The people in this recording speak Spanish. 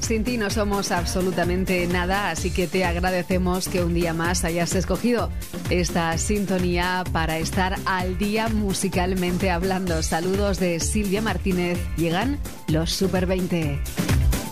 Sin ti no somos absolutamente nada, así que te agradecemos que un día más hayas escogido esta sintonía para estar al día musicalmente hablando. Saludos de Silvia Martínez. Llegan los Super 20.